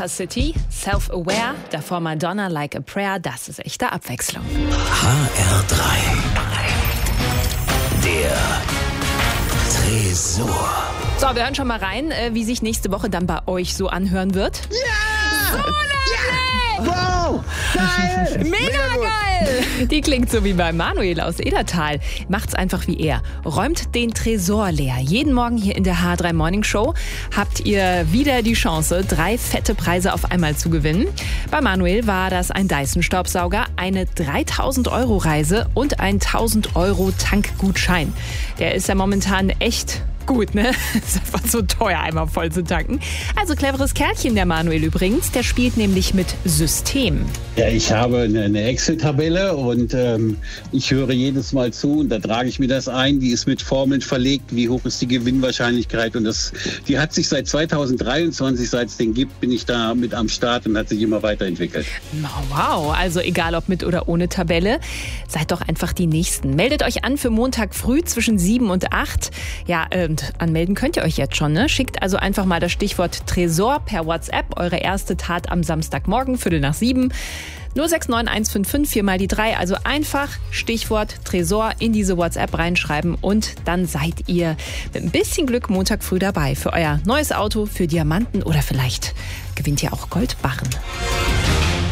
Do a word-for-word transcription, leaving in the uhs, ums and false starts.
City, Self-Aware, davor Madonna, Like a Prayer, das ist echte Abwechslung. H R drei. Der Tresor. So, wir hören schon mal rein, wie sich nächste Woche dann bei euch so anhören wird. Ja! So ja! Wow! Geil! Mega geil! Die klingt so wie bei Manuel aus Edertal. Macht's einfach wie er. Räumt den Tresor leer. Jeden Morgen hier in der H drei Morning Show habt ihr wieder die Chance, drei fette Preise auf einmal zu gewinnen. Bei Manuel war das ein Dyson-Staubsauger, eine dreitausend Euro Reise und ein tausend Euro Tankgutschein. Der ist ja momentan echt gut, ne? Ist einfach so teuer, einmal voll zu tanken. Also cleveres Kerlchen, der Manuel übrigens. Der spielt nämlich mit System. Ja, ich habe eine, eine Excel-Tabelle und ähm, ich höre jedes Mal zu und da trage ich mir das ein. Die ist mit Formeln verlegt. Wie hoch ist die Gewinnwahrscheinlichkeit? Und das, die hat sich seit zweitausenddreiundzwanzig, seit es den gibt, bin ich da mit am Start und hat sich immer weiterentwickelt. Wow, also egal ob mit oder ohne Tabelle, seid doch einfach die Nächsten. Meldet euch an für Montag früh zwischen sieben und acht. Ja, ähm, Und anmelden könnt ihr euch jetzt schon, ne? Schickt also einfach mal das Stichwort Tresor per WhatsApp, eure erste Tat am Samstagmorgen, Viertel nach sieben. null sechs neun eins fünf fünf, vier mal die drei. Also einfach Stichwort Tresor in diese WhatsApp reinschreiben und dann seid ihr mit ein bisschen Glück Montag früh dabei für euer neues Auto, für Diamanten oder vielleicht gewinnt ihr auch Goldbarren.